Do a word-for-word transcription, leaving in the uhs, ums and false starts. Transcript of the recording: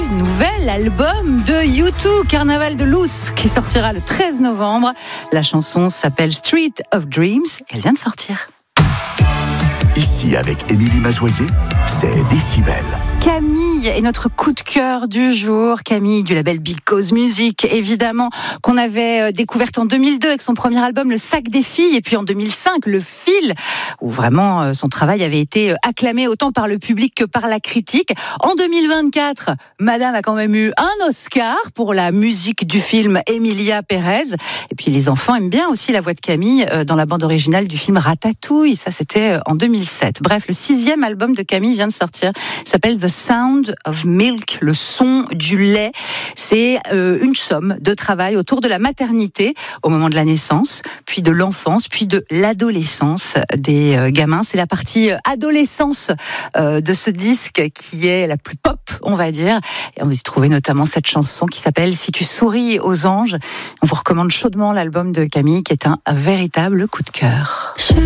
nouvel album de U deux, Carnaval de Luz, qui sortira le treize novembre. La chanson s'appelle Street of Dreams et elle vient de sortir. Ici, avec Émilie Mazoyer, c'est Décibel. Camille est notre coup de cœur du jour. Camille du label Because Music, évidemment, qu'on avait découverte en deux mille deux avec son premier album Le Sac des filles, et puis en deux mille cinq Le Fil, où vraiment son travail avait été acclamé autant par le public que par la critique. En deux mille vingt-quatre, Madame a quand même eu un Oscar pour la musique du film Emilia Pérez. Et puis les enfants aiment bien aussi la voix de Camille dans la bande originale du film Ratatouille. Ça, c'était en deux mille sept. Bref, le sixième album de Camille vient de sortir. Il s'appelle The Sound of Milk, le son du lait. C'est euh, une somme de travail autour de la maternité au moment de la naissance, puis de l'enfance, puis de l'adolescence des euh, gamins. C'est la partie adolescence euh, de ce disque qui est la plus pop, on va dire. Et on va y trouver notamment cette chanson qui s'appelle Si tu souris aux anges. On vous recommande chaudement l'album de Camille qui est un véritable coup de cœur.